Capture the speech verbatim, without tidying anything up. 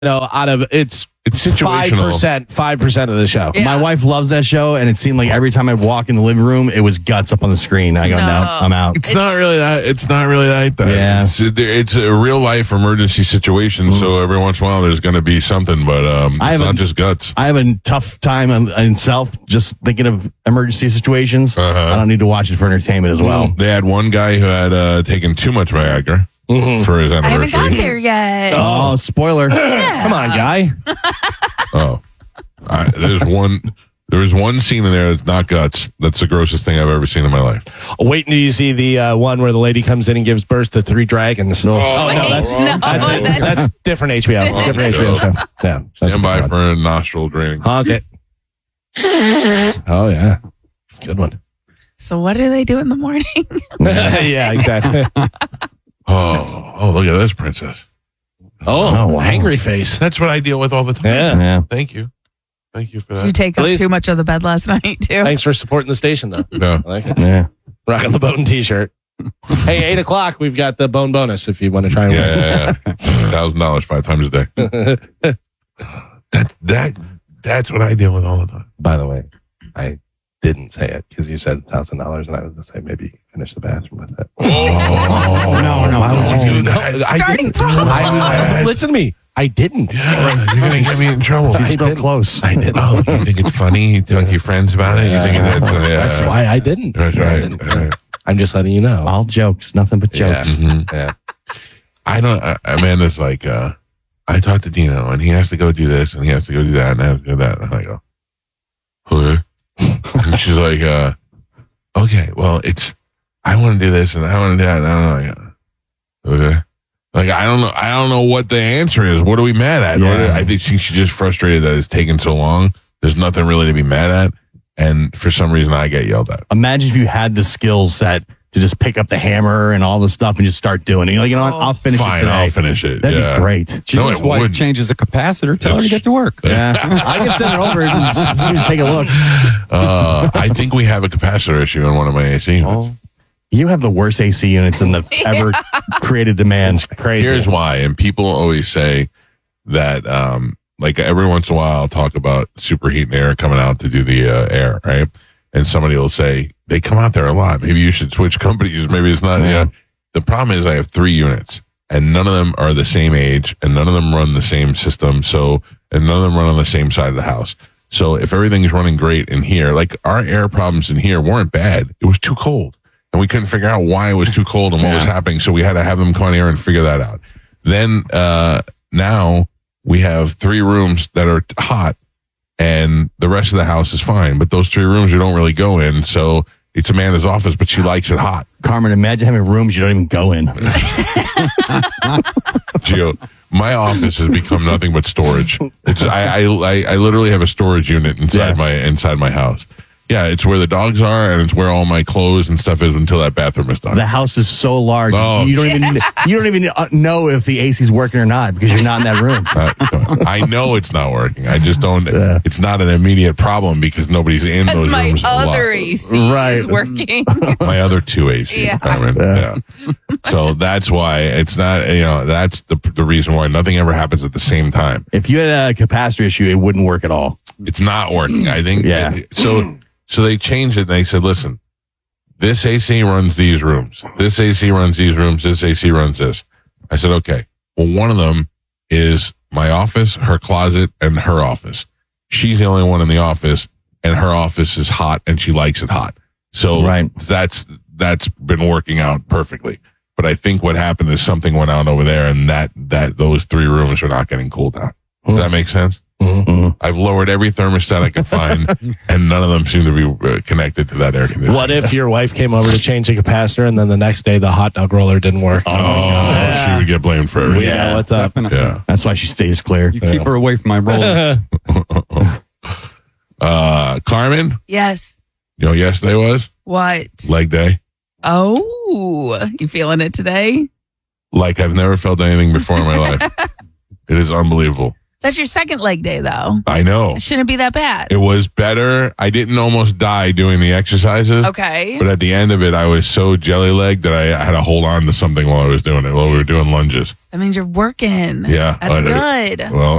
know, out of it's It's five situational. percent, five percent of the show. Yeah. My wife loves that show, and it seemed like every time I'd walk in the living room, it was guts up on the screen. I go, no, No. I'm out. It's, not really that. It's not really like that. Yeah. It's, it's a real life emergency situation. So every once in a while, there's going to be something, but um, it's I not haven't- just guts. I have a tough time in, in self just thinking of emergency situations. Uh-huh. I don't need to watch it for entertainment as well. They had one guy who had uh, taken too much Viagra for his I haven't anniversary. got there yet. Oh, spoiler. Come on, guy. Oh, I, there's one. There is one scene in there that's not guts. That's the grossest thing I've ever seen in my life. Wait until you see the uh, one where the lady comes in and gives birth to three dragons. No, Oh, Wait, no, that's, no, that's, it. that's- That's different H B O. Different H B O show. Yeah, that's a Stand by good one. for a nostril draining. Honk it. Oh yeah, it's a good one. So what do they do in the morning? Yeah, exactly. Oh, oh, look at this princess. Oh, Oh, wow. angry face. That's what I deal with all the time. Yeah. Yeah. Thank you. Thank you for Did you that. take up Please. too much of the bed last night too? Thanks for supporting the station, though. No. I like it. Yeah. Rocking the Bone T-shirt. Hey, eight o'clock. We've got the bone bonus if you want to try and win. Yeah, thousand dollars five times a day. That that that's what I deal with all the time. By the way, I didn't say it because you said thousand dollars, and I was going to say maybe finish the bathroom with it. Oh no, no, Why would you do No, that? I Starting didn't. problem. I, I, listen to me. I didn't. Yeah, you're gonna get me in trouble. She's I still didn't. close. I didn't. Oh, you think it's funny? You talk to your friends about it? You think that's, uh, yeah. That's why I didn't. That's I right. didn't. right. I'm just letting you know. All jokes, nothing but Yeah. jokes. Mhm. Yeah. I don't. Uh, Amanda's like, uh, I talked to Dino, and he has to go do this, and he has to go do that, and I have to do that. And I go, okay. And she's like, uh, okay, well, it's, I want to do this, and I want to do that, and I don't know. Okay. Like, I don't know. I don't know what the answer is. What are we mad at? Yeah. What- I think she, she's just frustrated that it's taken so long. There's nothing really to be mad at. And for some reason, I get yelled at. Imagine if you had the skill set to just pick up the hammer and all the stuff and just start doing it. You're like, you know what? I'll finish Fine, it today. I'll finish it. That'd yeah. be great. No, Gina's it wife wouldn't. changes a capacitor. Tell her to get to work. Yeah. I can send it over and s- s- take a look. Uh, I think we have a capacitor issue in one of my A C units. You have the worst A C units in the ever created demands. Crazy. Here's why. And people always say that, um, like every once in a while, I'll talk about superheating air coming out to do the uh, air, right? And somebody will say, they come out there a lot. Maybe you should switch companies. Maybe it's not, you know. The problem is I have three units and none of them are the same age and none of them run the same system. So, and none of them run on the same side of the house. So if everything's running great in here, like our air problems in here weren't bad. It was too cold. And we couldn't figure out why it was too cold and what was happening. So we had to have them come in here and figure that out. Then, uh, now we have three rooms that are hot and the rest of the house is fine. But those three rooms you don't really go in. So it's Amanda's office, but she likes it hot. Carmen, imagine having rooms you don't even go in. Gio, my office has become nothing but storage. It's, I, I, I, I literally have a storage unit inside Yeah. my, inside my house. Yeah, it's where the dogs are and it's where all my clothes and stuff is until that bathroom is done. The house is so large, Oh. you don't even you don't even uh, know if the A C's working or not because you're not in that room. Uh, I know it's not working. I just don't. Yeah. It's not an immediate problem because nobody's in That's those my rooms. a lot. other A C Right. is working. My other two A C Yeah. department. Yeah. So that's why it's not. You know, that's the the reason why nothing ever happens at the same time. If you had a capacitor issue, it wouldn't work at all. It's not working. I think. Yeah. So so they changed it and they said, listen, this A C runs these rooms. This A C runs these rooms. This A C runs this. I said, okay. Well, one of them is my office, her closet, and her office. She's the only one in the office, and her office is hot, and she likes it hot. So Right. that's that's been working out perfectly. But I think what happened is something went on over there, and that that those three rooms are not getting cooled down. Does that make sense? Mhm. I've lowered every thermostat I could find, and none of them seem to be uh, connected to that air conditioner. What if your wife came over to change the capacitor and then the next day the hot dog roller didn't work? Oh, she would get blamed for We everything. know what's up. Definitely. Yeah. That's why she stays clear. You keep her away from my roller. Uh, Carmen, Yes. you know, yesterday was What? leg day. Oh, you feeling it today? Like I've never felt anything before in my life. It is unbelievable. That's your second leg day, though. I know. It shouldn't be that bad. It was better. I didn't almost die doing the exercises. Okay. But at the end of it, I was so jelly-legged that I had to hold on to something while I was doing it, while we were doing lunges. That means you're working. Yeah. That's I- good. Well,